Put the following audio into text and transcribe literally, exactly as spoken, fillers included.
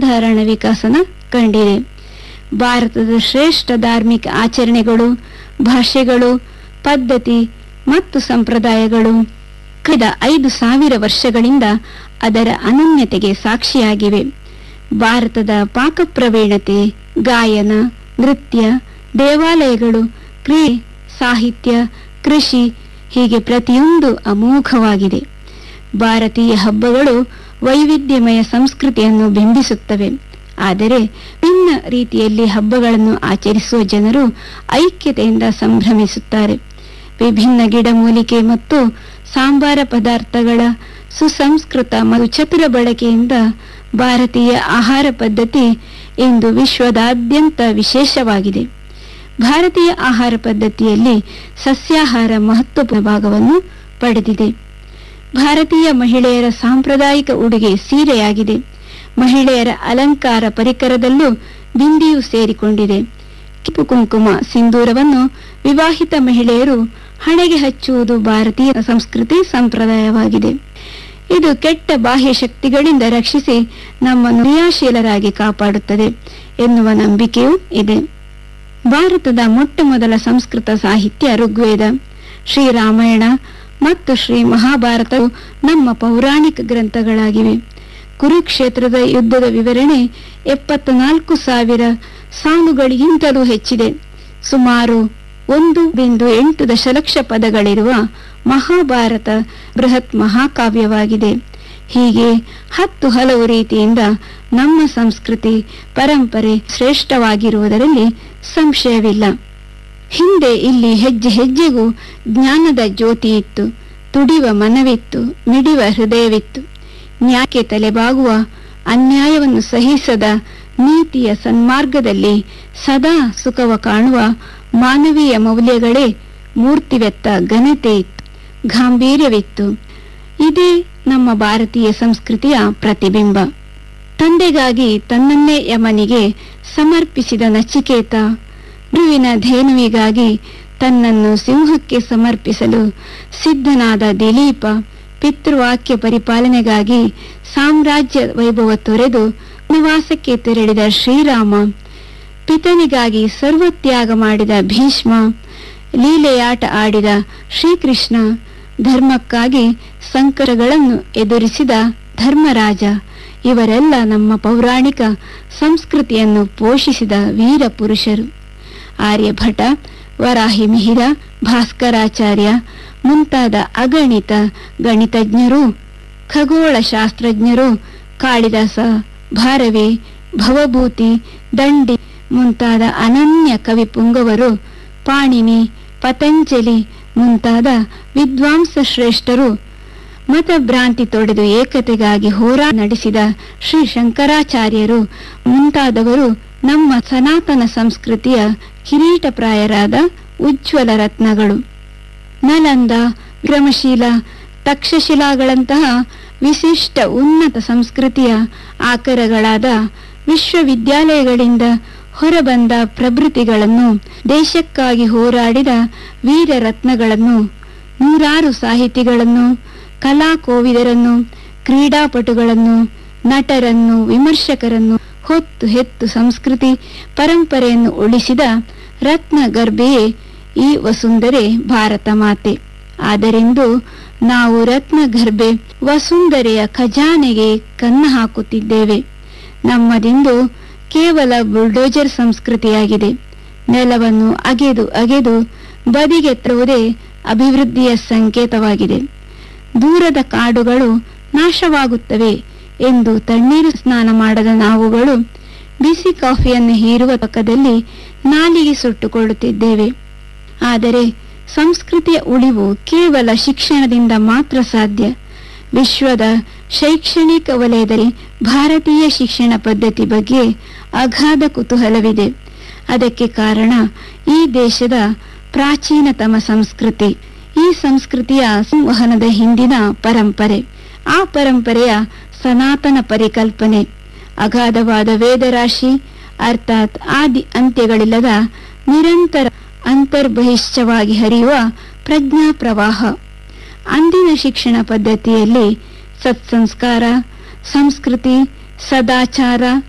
ಅಸಾಧಾರಣ ವಿಕಸನ ಕಂಡಿದೆ. ಭಾರತದ ಶ್ರೇಷ್ಠ ಧಾರ್ಮಿಕ ಆಚರಣೆಗಳು, ಭಾಷೆಗಳು, ಪದ್ಧತಿ ಮತ್ತು ಸಂಪ್ರದಾಯಗಳು ಕಳೆದ ಐದು ಸಾವಿರ ವರ್ಷಗಳಿಂದ ಅದರ ಅನನ್ಯತೆಗೆ ಸಾಕ್ಷಿಯಾಗಿವೆ. ಭಾರತದ ಪಾಕಪ್ರವೀಣತೆ, ಗಾಯನ, ನೃತ್ಯ, ದೇವಾಲಯಗಳು, ಕ್ರೀಡೆ, ಸಾಹಿತ್ಯ, ಕೃಷಿ ಹೀಗೆ ಪ್ರತಿಯೊಂದು ಅಮೋಘವಾಗಿದೆ. ಭಾರತೀಯ ಹಬ್ಬಗಳು ವೈವಿಧ್ಯಮಯ ಸಂಸ್ಕೃತಿಯನ್ನು ಬಿಂಬಿಸುತ್ತವೆ. ಆದರೆ ಭಿನ್ನ ರೀತಿಯಲ್ಲಿ ಹಬ್ಬಗಳನ್ನು ಆಚರಿಸುವ ಜನರು ಐಕ್ಯತೆಯಿಂದ ಸಂಭ್ರಮಿಸುತ್ತಾರೆ. ವಿಭಿನ್ನ ಗಿಡಮೂಲಿಕೆ ಮತ್ತು ಸಾಂಬಾರ ಪದಾರ್ಥಗಳ ಸುಸಂಸ್ಕೃತ ಮತ್ತು ಚತುರ ಬಳಕೆಯಿಂದ ಭಾರತೀಯ ಆಹಾರ ಪದ್ಧತಿ ಇಂದು ವಿಶ್ವದಾದ್ಯಂತ ವಿಶೇಷವಾಗಿದೆ. ಭಾರತೀಯ ಆಹಾರ ಪದ್ಧತಿಯಲ್ಲಿ ಸಸ್ಯಾಹಾರ ಮಹತ್ವಪೂರ್ಣ ಭಾಗವನ್ನು ಪಡೆದಿದೆ. ಭಾರತೀಯ ಮಹಿಳೆಯರ ಸಾಂಪ್ರದಾಯಿಕ ಉಡುಗೆ ಸೀರೆಯಾಗಿದೆ. ಮಹಿಳೆಯರ ಅಲಂಕಾರ ಪರಿಕರದಲ್ಲೂ ಬಿಂದಿಯು ಸೇರಿಕೊಂಡಿದೆ. ಕೆಂಪು ಕುಂಕುಮ, ಸಿಂಧೂರವನ್ನು ವಿವಾಹಿತ ಮಹಿಳೆಯರು ಹಣೆಗೆ ಹಚ್ಚುವುದು ಭಾರತೀಯ ಸಂಸ್ಕೃತಿ ಸಂಪ್ರದಾಯವಾಗಿದೆ. ಇದು ಕೆಟ್ಟ ಬಾಹ್ಯ ಶಕ್ತಿಗಳಿಂದ ರಕ್ಷಿಸಿ ನಮ್ಮನ್ನು ಕ್ರಿಯಾಶೀಲರಾಗಿ ಕಾಪಾಡುತ್ತದೆ ಎನ್ನುವ ನಂಬಿಕೆಯೂ ಇದೆ. ಭಾರತದ ಮೊಟ್ಟ ಮೊದಲ ಸಂಸ್ಕೃತ ಸಾಹಿತ್ಯ ಋಗ್ವೇದ, ಶ್ರೀರಾಮಾಯಣ ಮತ್ತು ಶ್ರೀ ಮಹಾಭಾರತವು ನಮ್ಮ ಪೌರಾಣಿಕ ಗ್ರಂಥಗಳಾಗಿವೆ. ಕುರುಕ್ಷೇತ್ರದ ಯುದ್ಧದ ವಿವರಣೆ ಎಪ್ಪತ್ನಾಲ್ಕು ಸಾವಿರ ಸಾಲುಗಳಿಗಿಂತಲೂ ಹೆಚ್ಚಿದೆ. ಸುಮಾರು ಒಂದು ಬಿಂದು ಎಂಟು ದಶಲಕ್ಷ ಪದಗಳಿರುವ ಮಹಾಭಾರತ ಬೃಹತ್ ಮಹಾಕಾವ್ಯವಾಗಿದೆ. ಹೀಗೆ ಹತ್ತು ಹಲವು ರೀತಿಯಿಂದ ನಮ್ಮ ಸಂಸ್ಕೃತಿ ಪರಂಪರೆ ಶ್ರೇಷ್ಠವಾಗಿರುವುದರಲ್ಲಿ ಸಂಶಯವಿಲ್ಲ. ಹಿಂದೆ ಇಲ್ಲಿ ಹೆಜ್ಜೆ ಹೆಜ್ಜೆಗೂ ಜ್ಞಾನದ ಜ್ಯೋತಿ ಇತ್ತು, ತುಡಿವ ಮನವಿತ್ತು, ಮಿಡಿವ ಹೃದಯವಿತ್ತು. ನ್ಯಾಯಕ್ಕೆ ತಲೆಬಾಗುವ, ಅನ್ಯಾಯವನ್ನು ಸಹಿಸದ, ನೀತಿಯ ಸನ್ಮಾರ್ಗದಲ್ಲಿ ಸದಾ ಸುಖವ ಕಾಣುವ ಮಾನವೀಯ ಮೌಲ್ಯಗಳೇ ಮೂರ್ತಿವೆತ್ತ ಘನತೆ ಇತ್ತು, ಗಾಂಭೀರ್ಯವಿತ್ತು. ಇದೇ ನಮ್ಮ ಭಾರತೀಯ ಸಂಸ್ಕೃತಿಯ ಪ್ರತಿಬಿಂಬ. ತಂದೆಗಾಗಿ ತನ್ನನ್ನೇ ಯಮನಿಗೆ ಸಮರ್ಪಿಸಿದ ನಚಿಕೇತ, ಗುರುವಿನ ಧೇನುವಿಗಾಗಿ ತನ್ನನ್ನು ಸಿಂಹಕ್ಕೆ ಸಮರ್ಪಿಸಲು ಸಿದ್ಧನಾದ ದಿಲೀಪ, ಪಿತೃವಾಕ್ಯ ಪರಿಪಾಲನೆಗಾಗಿ ಸಾಮ್ರಾಜ್ಯ ವೈಭವ ತೊರೆದು ವನವಾಸಕ್ಕೆ ತೆರಳಿದ ಶ್ರೀರಾಮ, ಪಿತನಿಗಾಗಿ ಸರ್ವತ್ಯಾಗ ಮಾಡಿದ ಭೀಷ್ಮ, ಲೀಲೆಯಾಟ ಆಡಿದ ಶ್ರೀಕೃಷ್ಣ, ಧರ್ಮಕ್ಕಾಗಿ ಸಂಕಟಗಳನ್ನು ಎದುರಿಸಿದ ಧರ್ಮರಾಜ ಇವರೆಲ್ಲ ನಮ್ಮ ಪೌರಾಣಿಕ ಸಂಸ್ಕೃತಿಯನ್ನು ಪೋಷಿಸಿದ ವೀರ ಪುರುಷರು. ಆರ್ಯಭಟ, ವರಾಹಿ ಮಿಹಿರ, ಭಾಸ್ಕರಾಚಾರ್ಯ ಮುಂತಾದ ಅಗಣಿತ ಗಣಿತಜ್ಞರು, ಖಗೋಳ ಶಾಸ್ತ್ರಜ್ಞರು, ಕಾಳಿದಾಸ, ಭಾರವಿ, ಭವಭೂತಿ, ದಂಡಿ ಮುಂತಾದ ಅನನ್ಯ ಕವಿ ಪುಂಗವರು, ಪಾಣಿನಿ, ಪತಂಜಲಿ ಮುಂತಾದ ವಿದ್ವಾಂಸ ಶ್ರೇಷ್ಠರು, ಮತಭ್ರಾಂತಿ ತೊಡೆದು ಏಕತೆಗಾಗಿ ಹೋರಾಟ ನಡೆಸಿದ ಶ್ರೀ ಶಂಕರಾಚಾರ್ಯರು ಮುಂತಾದವರು ನಮ್ಮ ಸನಾತನ ಸಂಸ್ಕೃತಿಯ ಕಿರೀಟಪ್ರಾಯರಾದ ಉಜ್ವಲ ರತ್ನಗಳು. ನಲಂದ, ವಿಕ್ರಮಶೀಲ, ತಕ್ಷಶಿಲಾಗಳಂತಹ ವಿಶಿಷ್ಟ ಉನ್ನತ ಸಂಸ್ಕೃತಿಯ ಆಕರಗಳಾದ ವಿಶ್ವವಿದ್ಯಾಲಯಗಳಿಂದ ಹೊರಬಂದ ಪ್ರಭೃತಿಗಳನ್ನು, ದೇಶಕ್ಕಾಗಿ ಹೋರಾಡಿದ ವೀರ ರತ್ನಗಳನ್ನು, ನೂರಾರು ಸಾಹಿತಿಗಳನ್ನು, ಕಲಾಕೋವಿದರನ್ನು, ಕ್ರೀಡಾಪಟುಗಳನ್ನು, ನಟರನ್ನು, ವಿಮರ್ಶಕರನ್ನು ಹೊತ್ತು ಹೆತ್ತು ಸಂಸ್ಕೃತಿ ಪರಂಪರೆಯನ್ನು ಉಳಿಸಿದ ರತ್ನ ಗರ್ಭೆಯೇ ಈ ವಸುಂಧರೆ ಭಾರತ ಮಾತೆ. ಆದರಿಂದು ನಾವು ರತ್ನ ಗರ್ಭೆ ವಸುಂಧರೆಯ ಖಜಾನೆಗೆ ಕನ್ನ ಹಾಕುತ್ತಿದ್ದೇವೆ. ನಮ್ಮದಿಂದು ಕೇವಲ ಬುಲ್ಡೋಜರ್ ಸಂಸ್ಕೃತಿಯಾಗಿದೆ. ನೆಲವನ್ನು ಅಗೆದು ಅಗೆದು ಬದಿಗೆ ತರುವುದೇ ಅಭಿವೃದ್ಧಿಯ ಸಂಕೇತವಾಗಿದೆ. ದೂರದ ಕಾಡುಗಳು ನಾಶವಾಗುತ್ತವೆ ಎಂದು ತಣ್ಣೀರು ಸ್ನಾನ ಮಾಡದ ನಾವುಗಳು ಬಿಸಿ ಕಾಫಿಯನ್ನು ಹೀರುವ ಪಕ್ಕದಲ್ಲಿ ನಾಲಿಗೆ ಸುಟ್ಟುಕೊಳ್ಳುತ್ತಿದ್ದೇವೆ. ಆದರೆ ಸಂಸ್ಕೃತಿಯ ಉಳಿವು ಕೇವಲ ಶಿಕ್ಷಣದಿಂದ ಮಾತ್ರ ಸಾಧ್ಯ. ವಿಶ್ವದ ಶೈಕ್ಷಣಿಕ ವಲಯದಲ್ಲಿ ಭಾರತೀಯ ಶಿಕ್ಷಣ ಪದ್ಧತಿ ಬಗ್ಗೆ ಅಗಾಧ ಕುತೂಹಲವಿದೆ. ಅದಕ್ಕೆ ಕಾರಣ ಈ ದೇಶದ ಪ್ರಾಚೀನತಮ ಸಂಸ್ಕೃತಿ. ಈ ಸಂಸ್ಕೃತಿಯ ಸಂವಹನದ ಹಿಂದಿನ ಪರಂಪರೆ, ಆ ಪರಂಪರೆಯ ಸನಾತನ ಪರಿಕಲ್ಪನೆ, ಅಗಾಧವಾದ ವೇದರಾಶಿ ಅರ್ಥಾತ್ ಆದಿ ಅಂತ್ಯಗಳಿಲ್ಲದ ನಿರಂತರ ಅಂತರ್ಬಹಿಷ್ಠವಾಗಿ ಹರಿಯುವ ಪ್ರಜ್ಞಾ ಪ್ರವಾಹ. ಅಂದಿನ ಶಿಕ್ಷಣ ಪದ್ಧತಿಯಲ್ಲಿ ಸತ್ಸಂಸ್ಕಾರ, ಸಂಸ್ಕೃತಿ, ಸದಾಚಾರ